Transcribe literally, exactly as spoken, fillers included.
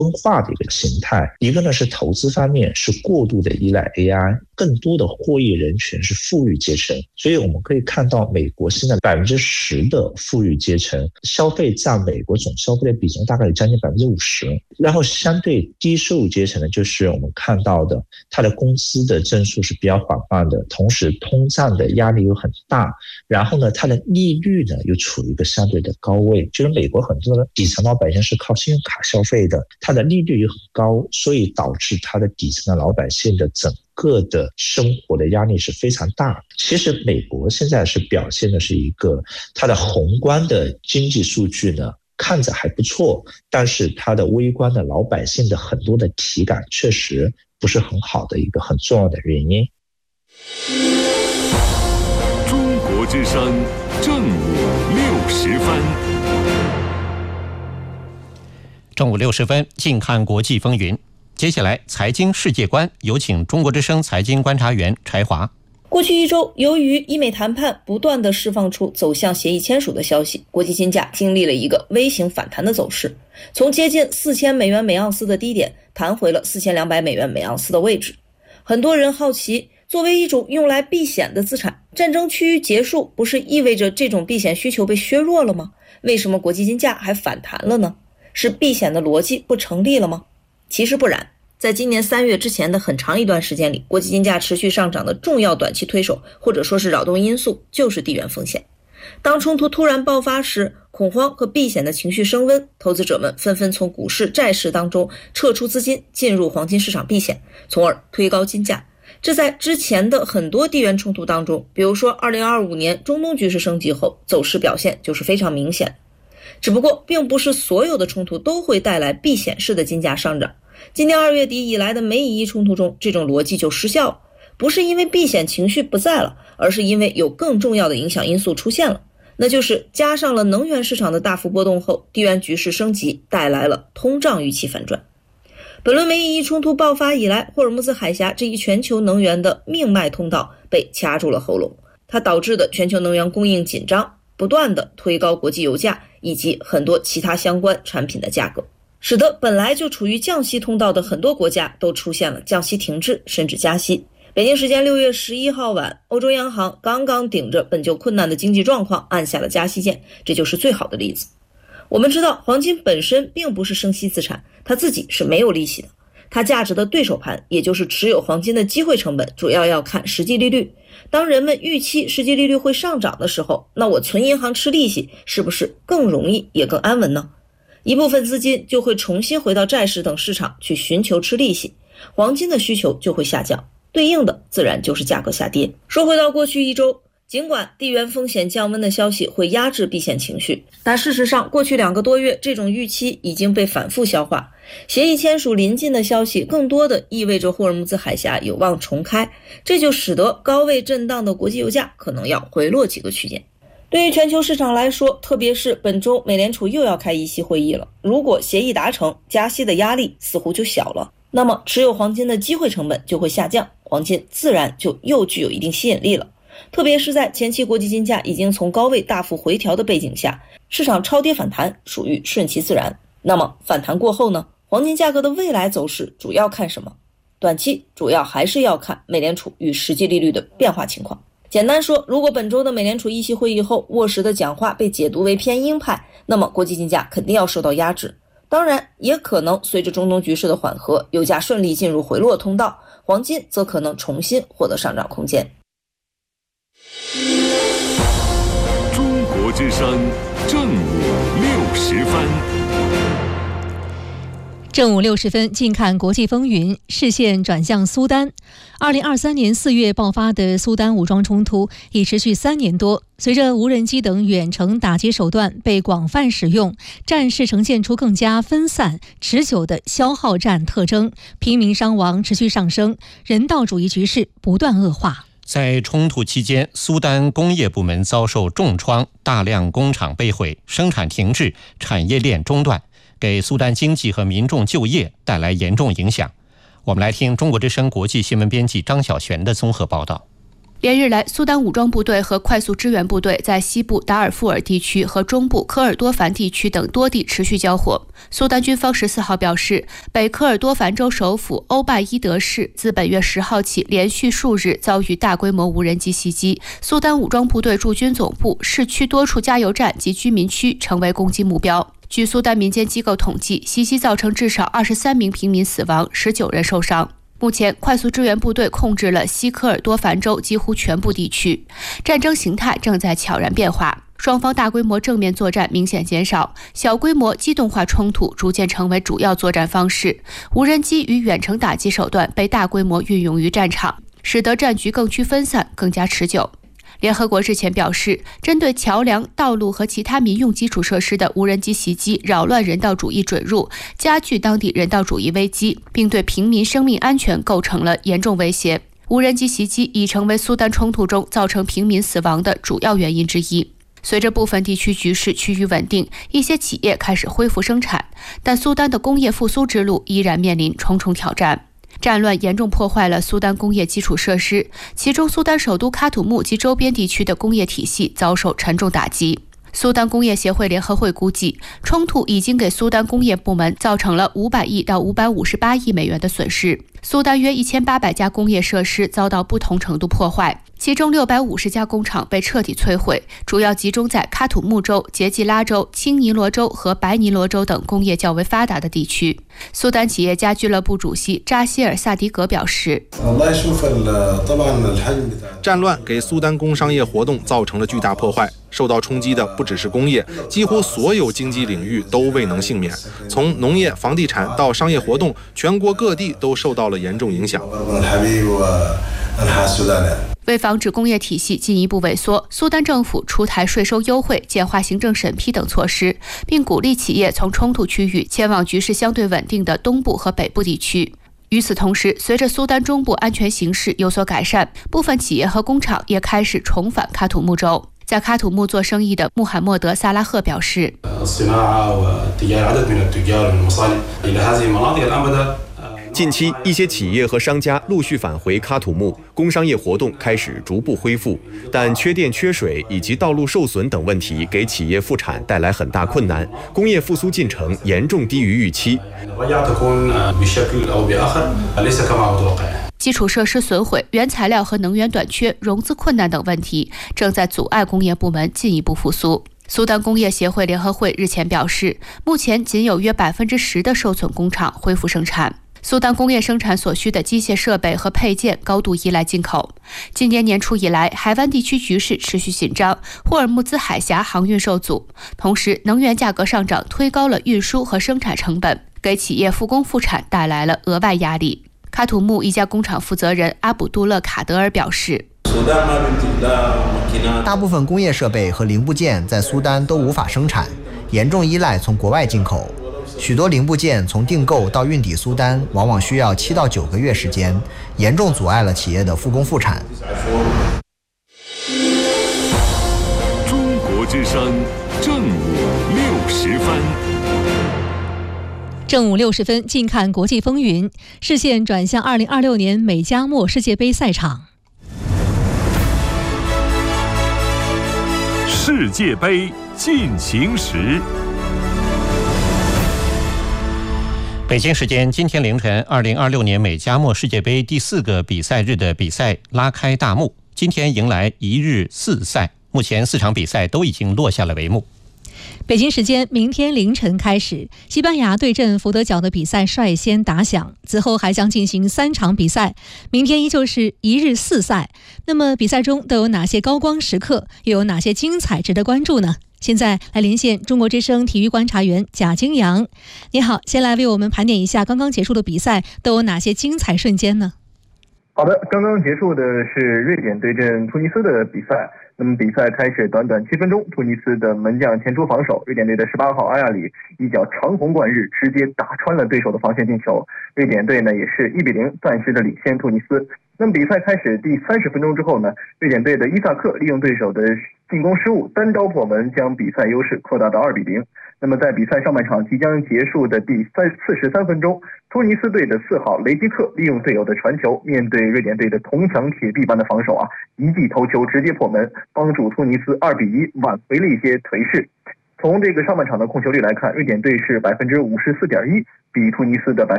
分化的一个形态。一个呢是投资方面是过度的依赖 A I， 更多的获益人群是富裕阶层。所以我们可以看到美国现在百分之十的富裕阶层消费占美国总消费的比重大概有将近百分之五十。然后相对低收入阶层呢，就是我们看到的它的工资的增速是比较缓慢的，同时通胀的压力又很大，然后呢它的利率呢又处于一个相对的高位，就是美国很多的底层老百姓是靠信用卡消费的，它的利率又很高，所以导致它的底层的老百姓的整个的生活的压力是非常大。其实美国现在是表现的是一个它的宏观的经济数据呢看着还不错，但是它的微观的老百姓的很多的体感确实不是很好的一个很重要的原因。 中国之声正午六时分， 正午六时分，近看国际风云。接下来财经世界观，有请中国之声财经观察员柴华。 过去一周，由于伊美谈判不断地释放出走向协议签署的消息，国际金价经历了一个微型反弹的走势，从接近四千美元每盎司的低点弹回了四千两百美元每盎司的位置。很多人好奇，作为一种用来避险的资产，战争趋于结束不是意味着这种避险需求被削弱了吗？为什么国际金价还反弹了呢？是避险的逻辑不成立了吗？其实不然，在今年三月之前的很长一段时间里，国际金价持续上涨的重要短期推手或者说是扰动因素就是地缘风险。当冲突突然爆发时，恐慌和避险的情绪升温，投资者们纷纷从股市债市当中撤出资金，进入黄金市场避险，从而推高金价。这在之前的很多地缘冲突当中，比如说二零二五年中东局势升级后，走势表现就是非常明显。只不过并不是所有的冲突都会带来避险式的金价上涨。今年二月底以来的美以伊冲突中，这种逻辑就失效了，不是因为避险情绪不在了，而是因为有更重要的影响因素出现了，那就是加上了能源市场的大幅波动后，地缘局势升级带来了通胀预期反转。本轮美以伊冲突爆发以来，霍尔木兹海峡这一全球能源的命脉通道被掐住了喉咙，它导致的全球能源供应紧张，不断的推高国际油价以及很多其他相关产品的价格，使得本来就处于降息通道的很多国家都出现了降息停滞甚至加息。北京时间六月十一号晚，欧洲央行刚刚顶着本就困难的经济状况按下了加息键，这就是最好的例子。我们知道黄金本身并不是生息资产，它自己是没有利息的，它价值的对手盘，也就是持有黄金的机会成本，主要要看实际利率。当人们预期实际利率会上涨的时候，那我存银行吃利息是不是更容易也更安稳呢？一部分资金就会重新回到债市等市场去寻求吃利息，黄金的需求就会下降，对应的自然就是价格下跌。说回到过去一周，尽管地缘风险降温的消息会压制避险情绪，但事实上过去两个多月这种预期已经被反复消化。协议签署临近的消息更多的意味着霍尔木兹海峡有望重开，这就使得高位震荡的国际油价可能要回落几个区间。对于全球市场来说，特别是本周美联储又要开议息会议了，如果协议达成，加息的压力似乎就小了，那么持有黄金的机会成本就会下降，黄金自然就又具有一定吸引力了。特别是在前期国际金价已经从高位大幅回调的背景下，市场超跌反弹属于顺其自然。那么反弹过后呢，黄金价格的未来走势主要看什么？短期主要还是要看美联储与实际利率的变化情况。简单说，如果本周的美联储议息会议后沃什的讲话被解读为偏鹰派，那么国际金价肯定要受到压制。当然也可能随着中东局势的缓和，油价顺利进入回落通道，黄金则可能重新获得上涨空间。 中国之声正午六时分， 正午六时分，近看国际风云，视线转向苏丹。二零二三年四月爆发的苏丹武装冲突已持续三年多，随着无人机等远程打击手段被广泛使用，战事呈现出更加分散、持久的消耗战特征，平民伤亡持续上升，人道主义局势不断恶化。 在冲突期间，苏丹工业部门遭受重创，大量工厂被毁，生产停滞，产业链中断，给苏丹经济和民众就业带来严重影响。我们来听中国之声国际新闻编辑张晓璇的综合报道。 连日来，苏丹武装部队和快速支援部队在西部达尔富尔地区和中部科尔多凡地区等多地持续交火。苏丹军方十四号表示，北科尔多凡州首府欧拜伊德市自本月十号起连续数日遭遇大规模无人机袭击，苏丹武装部队驻军总部、市区多处加油站及居民区成为攻击目标。据苏丹民间机构统计，袭击造成至少二十三名平民死亡，十九人受伤。目前，快速支援部队控制了西科尔多凡州几乎全部地区，战争形态正在悄然变化。双方大规模正面作战明显减少，小规模机动化冲突逐渐成为主要作战方式。无人机与远程打击手段被大规模运用于战场，使得战局更趋分散，更加持久。联合国日前表示，针对桥梁、道路和其他民用基础设施的无人机袭击扰乱人道主义准入，加剧当地人道主义危机，并对平民生命安全构成了严重威胁。无人机袭击已成为苏丹冲突中造成平民死亡的主要原因之一。随着部分地区局势趋于稳定，一些企业开始恢复生产，但苏丹的工业复苏之路依然面临重重挑战。战乱严重破坏了苏丹工业基础设施，其中苏丹首都喀土穆及周边地区的工业体系遭受沉重打击。苏丹工业协会联合会估计，冲突已经给苏丹工业部门造成了五百亿到五百五十八亿美元的损失。苏丹约一千八百家工业设施遭到不同程度破坏，其中六百五十家工厂被彻底摧毁，主要集中在喀土穆州、杰季拉州、青尼罗州和白尼罗州等工业较为发达的地区。苏丹企业家俱乐部主席扎希尔·萨迪格表示， 战乱给苏丹工商业活动造成了巨大破坏，受到冲击的不只是工业，几乎所有经济领域都未能幸免。从农业、房地产到商业活动，全国各地都受到了严重影响。 为防止工业体系进一步萎缩，苏丹政府出台税收优惠、简化行政审批等措施，并鼓励企业从冲突区域前往局势相对稳定的东部和北部地区。与此同时，随着苏丹中部安全形势有所改善，部分企业和工厂也开始重返喀土穆州。在喀土穆做生意的穆罕默德·萨拉赫表示， 近期，一些企业和商家陆续返回喀土穆，工商业活动开始逐步恢复，但缺电、缺水以及道路受损等问题给企业复产带来很大困难，工业复苏进程严重低于预期。 基础设施损毁、原材料和能源短缺、融资困难等问题正在阻碍工业部门进一步复苏。苏丹工业协会联合会日前表示，目前仅有约百分之十的受损工厂恢复生产。苏丹工业生产所需的机械设备和配件高度依赖进口。今年年初以来，海湾地区局势持续紧张，霍尔木兹海峡航运受阻，同时能源价格上涨推高了运输和生产成本，给企业复工复产带来了额外压力。喀土穆一家工厂负责人阿卜杜勒卡德尔表示， 大部分工业设备和零部件在苏丹都无法生产，严重依赖从国外进口。许多零部件从订购到运抵苏丹，往往需要七到九个月时间，严重阻碍了企业的复工复产。 中国之声正午六时分。 正午六十分，近看国际风云，视线转向二零二六年美加墨世界杯赛场。 世界杯进行时。 北京时间今天凌晨，二零二六年美加墨世界杯第四个比赛日的比赛拉开大幕。今天迎来一日四赛，目前四场比赛都已经落下了帷幕。 北京时间明天凌晨开始，西班牙对阵福德角的比赛率先打响，此后还将进行三场比赛，明天依旧是一日四赛。那么比赛中都有哪些高光时刻，又有哪些精彩值得关注呢？现在来连线中国之声体育观察员贾京阳。你好，先来为我们盘点一下刚刚结束的比赛都有哪些精彩瞬间呢？ 好的，刚刚结束的是瑞典对阵突尼斯的比赛。那么比赛开始短短七分钟，突尼斯的门将前出防守，瑞典队的十八号阿亚里一脚长虹贯日，直接打穿了对手的防线进球。瑞典队呢也是一比零暂时的领先突尼斯。 那么比赛开始第三十分钟之后呢，瑞典队的伊萨克利用对手的进攻失误，单刀破门，将比赛优势扩大到二比零。那么在比赛上半场即将结束的第三四十三分钟，突尼斯队的四号雷吉克利用队友的传球，面对瑞典队的铜墙铁壁般的防守啊，一记头球直接破门，帮助突尼斯二比一挽回了一些颓势。从这个上半场的控球率来看，瑞典队是百分之五十四点一，比突尼斯的百